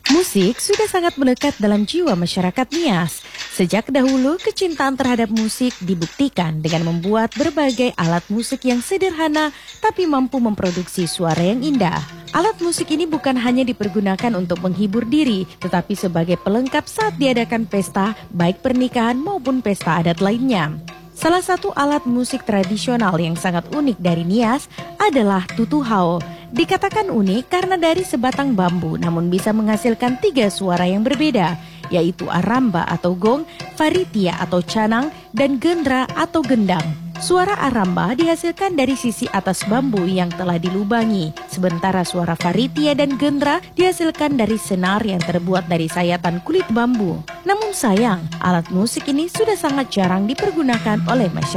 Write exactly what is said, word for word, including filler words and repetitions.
Musik sudah sangat melekat dalam jiwa masyarakat Nias. Sejak dahulu, kecintaan terhadap musik dibuktikan dengan membuat berbagai alat musik yang sederhana tapi mampu memproduksi suara yang indah. Alat musik ini bukan hanya dipergunakan untuk menghibur diri, tetapi sebagai pelengkap saat diadakan pesta, baik pernikahan maupun pesta adat lainnya. Salah satu alat musik tradisional yang sangat unik dari Nias adalah tutuhao. Dikatakan unik karena dari sebatang bambu namun bisa menghasilkan tiga suara yang berbeda, yaitu aramba atau gong, faritia atau canang, dan gendra atau gendang. Suara aramba dihasilkan dari sisi atas bambu yang telah dilubangi, sementara suara faritia dan gendra dihasilkan dari senar yang terbuat dari sayatan kulit bambu. Namun sayang, alat musik ini sudah sangat jarang dipergunakan oleh masyarakat.